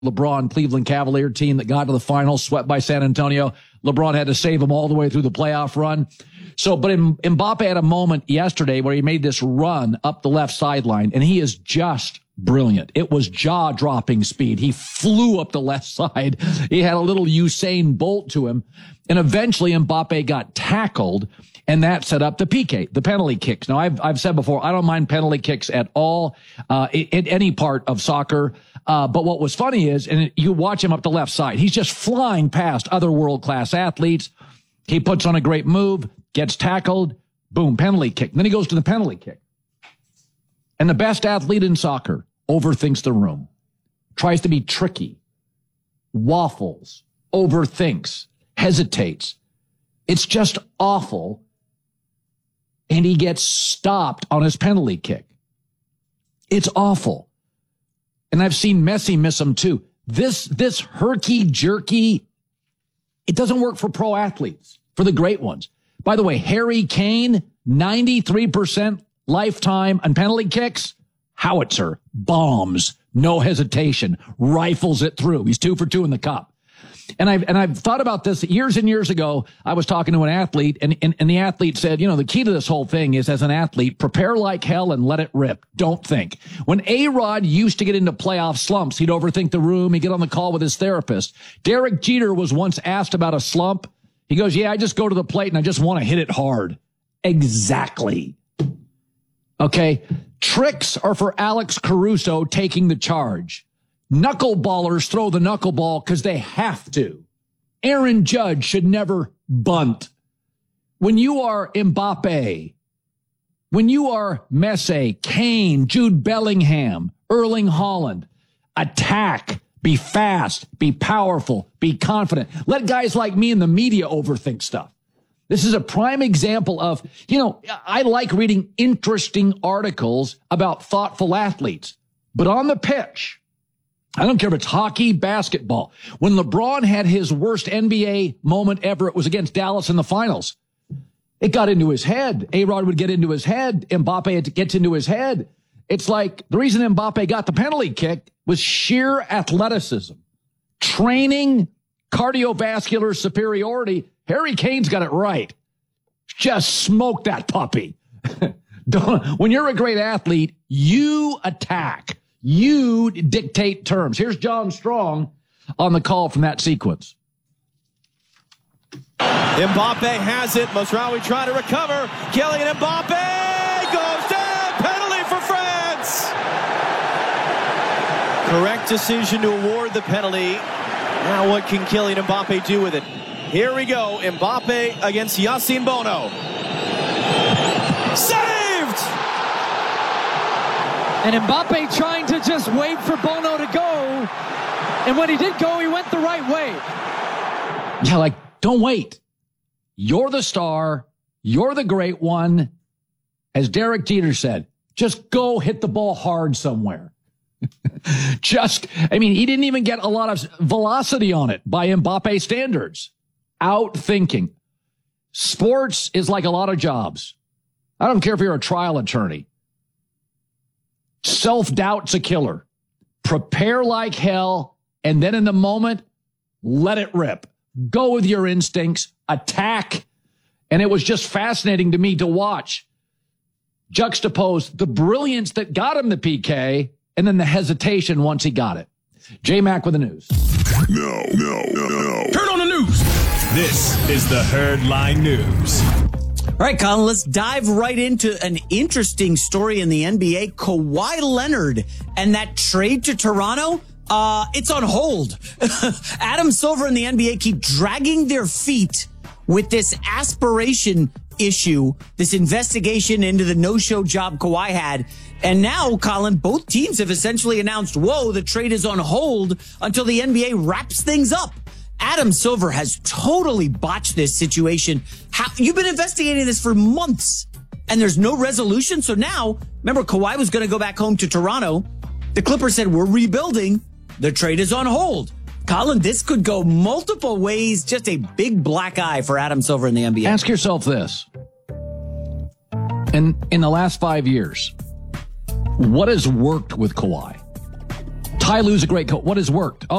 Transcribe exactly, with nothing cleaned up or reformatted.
LeBron Cleveland Cavalier team that got to the finals, swept by San Antonio. LeBron had to save them all the way through the playoff run. So, but Mbappe had a moment yesterday where he made this run up the left sideline, and he is just brilliant. It was jaw-dropping speed. He flew up the left side. He had a little Usain Bolt to him, and eventually Mbappe got tackled, and that set up the P K, the penalty kicks. Now, I've I've said before, I don't mind penalty kicks at all uh, in any part of soccer. Uh, but what was funny is, and you watch him up the left side, he's just flying past other world-class athletes. He puts on a great move, gets tackled, boom, penalty kick. And then he goes to the penalty kick. And the best athlete in soccer overthinks the room, tries to be tricky, waffles, overthinks, hesitates. It's just awful. And he gets stopped on his penalty kick. It's awful. And I've seen Messi miss them too. This, this herky-jerky, it doesn't work for pro athletes, for the great ones. By the way, Harry Kane, ninety-three percent lifetime on penalty kicks, howitzer, bombs, no hesitation, rifles it through. He's two for two in the cup. And I've, and I've thought about this years and years ago. I was talking to an athlete, and, and, and the athlete said, you know, the key to this whole thing is, as an athlete, prepare like hell and let it rip. Don't think. When A-Rod used to get into playoff slumps, he'd overthink the room. He'd get on the call with his therapist. Derek Jeter was once asked about a slump. He goes, yeah, I just go to the plate and I just want to hit it hard. Exactly. Okay. Tricks are for Alex Caruso taking the charge. Knuckleballers throw the knuckleball because they have to. Aaron Judge should never bunt. When you are Mbappe, when you are Messi, Kane, Jude Bellingham, Erling Haaland, attack, be fast, be powerful, be confident. Let guys like me in the media overthink stuff. This is a prime example of, you know, I like reading interesting articles about thoughtful athletes, but on the pitch, I don't care if it's hockey, basketball. When LeBron had his worst N B A moment ever, it was against Dallas in the finals. It got into his head. A-Rod would get into his head. Mbappe gets into his head. It's like the reason Mbappe got the penalty kick was sheer athleticism, training, cardiovascular superiority. Harry Kane's got it right. Just smoke that puppy. Don't, when you're a great athlete, you attack. You dictate terms. Here's John Strong on the call from that sequence. Mbappe has it. Masraoui trying to recover. Kylian Mbappe goes down. Penalty for France. Correct decision to award the penalty. Now what can Kylian Mbappe do with it? Here we go. Mbappe against Yassine Bono. Saved! And Mbappe trying to just wait for Bono to go. And when he did go, he went the right way. Yeah, like, don't wait. You're the star. You're the great one. As Derek Jeter said, just go hit the ball hard somewhere. Just, I mean, he didn't even get a lot of velocity on it by Mbappe standards. Out thinking. Sports is like a lot of jobs. I don't care if you're a trial attorney. Self-doubt's a killer. Prepare like hell, and then in the moment, let it rip. Go with your instincts, attack. And it was just fascinating to me to watch. Juxtapose the brilliance that got him the P K and then the hesitation once he got it. J-Mac with the news. No, no, no, no. Turn on the news. This is the Herd Line News. All right, Colin, let's dive right into an interesting story in the N B A. Kawhi Leonard and that trade to Toronto, uh, it's on hold. Adam Silver and the N B A keep dragging their feet with this aspiration issue, this investigation into the no-show job Kawhi had. And now, Colin, both teams have essentially announced, whoa, the trade is on hold until the N B A wraps things up. Adam Silver has totally botched this situation. How, you've been investigating this for months, and there's no resolution. So now, remember, Kawhi was going to go back home to Toronto. The Clippers said, we're rebuilding. The trade is on hold. Colin, this could go multiple ways. Just a big black eye for Adam Silver in the N B A. Ask yourself this. In, in the last five years, what has worked with Kawhi? Ty Lue's a great coach. What has worked? Oh,